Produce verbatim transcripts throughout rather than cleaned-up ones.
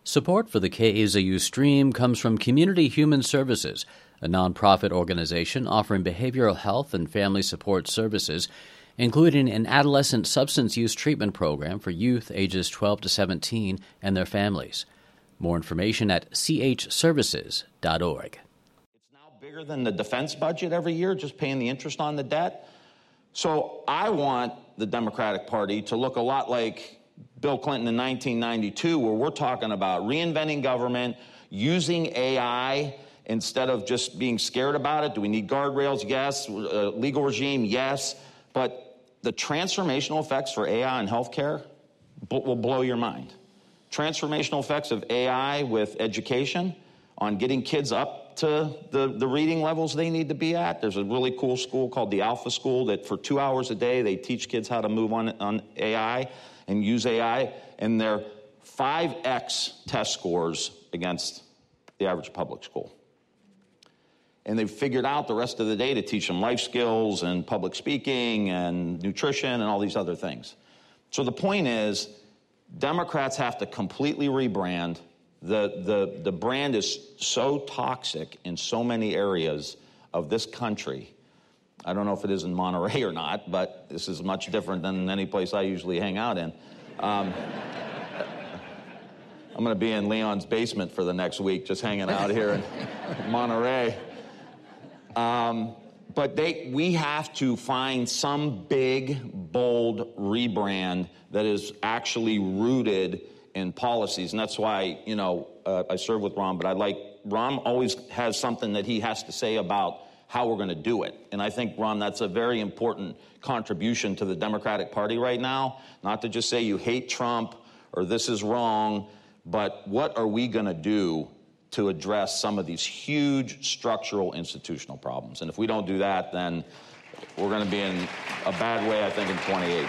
Support for the K A Z U stream comes from Community Human Services, a nonprofit organization offering behavioral health and family support services, including an adolescent substance use treatment program for youth ages twelve to seventeen and their families. More information at c h services dot org. It's now bigger than the defense budget every year, just paying the interest on the debt. So I want the Democratic Party to look a lot like Bill Clinton in nineteen ninety-two, where we're talking about reinventing government, using A I instead of just being scared about it. Do we need guardrails? Yes. Uh, legal regime? Yes. But the transformational effects for A I in healthcare b- will blow your mind. Transformational effects of A I with education on getting kids up to the, the reading levels they need to be at. There's a really cool school called the Alpha School that for two hours a day, they teach kids how to move on, on A I and use A I, and they're five X test scores against the average public school. And they've figured out the rest of the day to teach them life skills and public speaking and nutrition and all these other things. So the point is, Democrats have to completely rebrand. The, the, the brand is so toxic in so many areas of this country. I don't know if it is in Monterey or not, but this is much different than any place I usually hang out in. Um, I'm going to be in Leon's basement for the next week, just hanging out here in Monterey. Um, but they, we have to find some big, bold rebrand that is actually rooted in policies. And that's why, you know, uh, I serve with Ron, but I like, Ron always has something that he has to say about how we're going to do it. And I think, Ron, that's a very important contribution to the Democratic Party right now. Not to just say you hate Trump or this is wrong, but what are we going to do to address some of these huge structural institutional problems? And if we don't do that, then we're going to be in a bad way, I think, in twenty-eight.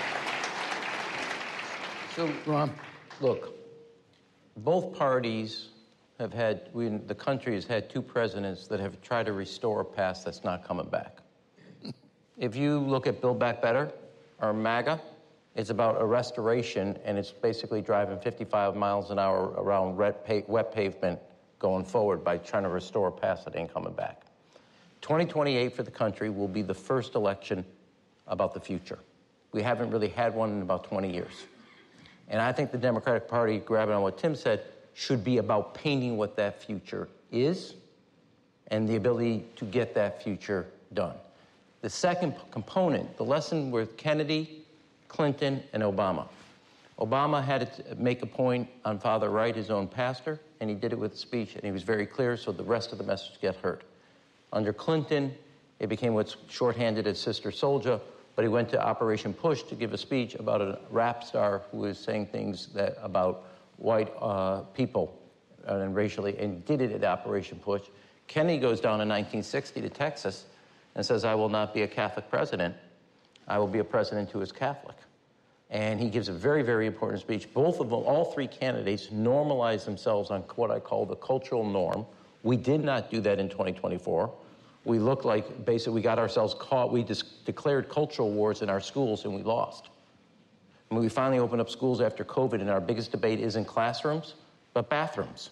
So, Ron, look, both parties have had, we, the country has had two presidents that have tried to restore a past that's not coming back. If you look at Build Back Better, or MAGA, it's about a restoration, and it's basically driving fifty-five miles an hour around red pa- wet pavement going forward by trying to restore a past that ain't coming back. twenty twenty-eight for the country will be the first election about the future. We haven't really had one in about twenty years. And I think the Democratic Party, grabbing on what Tim said, should be about painting what that future is and the ability to get that future done. The second p- component, the lesson with Kennedy, Clinton, and Obama. Obama had to make a point on Father Wright, his own pastor, and he did it with a speech, and he was very clear, so the rest of the message get heard. Under Clinton, it became what's shorthanded as Sister Souljah, but he went to Operation Push to give a speech about a rap star who was saying things that about white uh, people uh, and racially, and did it at Operation Push. Kennedy goes down in nineteen sixty to Texas and says, I will not be a Catholic president. I will be a president who is Catholic. And he gives a very, very important speech. Both of them, all three candidates, normalize themselves on what I call the cultural norm. We did not do that in twenty twenty-four. We looked like, basically, we got ourselves caught. We just declared cultural wars in our schools, and we lost. When we finally opened up schools after COVID, and our biggest debate isn't classrooms, but bathrooms.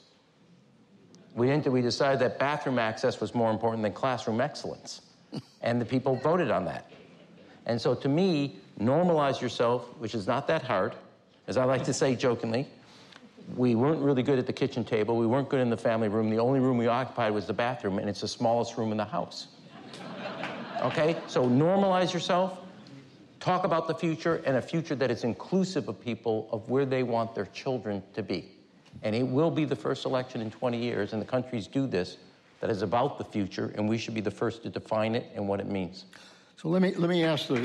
We didn't, we decided that bathroom access was more important than classroom excellence. And the people voted on that. And so to me, normalize yourself, which is not that hard. As I like to say jokingly, we weren't really good at the kitchen table. We weren't good in the family room. The only room we occupied was the bathroom, and it's the smallest room in the house. Okay? So normalize yourself. Talk about the future, and a future that is inclusive of people, of where they want their children to be. And it will be the first election in twenty years, and the countries do this, that is about the future, and we should be the first to define it and what it means. So let me let me ask the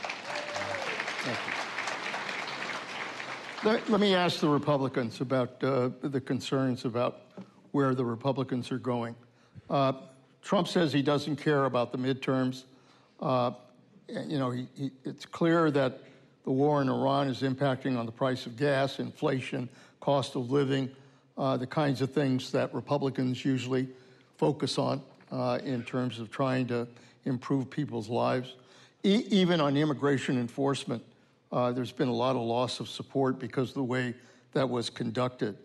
let, let me ask the Republicans about uh, the concerns about where the Republicans are going. Uh, Trump says he doesn't care about the midterms. Uh, you know, he, he, it's clear that the war in Iran is impacting on the price of gas, inflation, cost of living, uh, the kinds of things that Republicans usually focus on uh, in terms of trying to improve people's lives. E- even on immigration enforcement, uh, there's been a lot of loss of support because of the way that was conducted.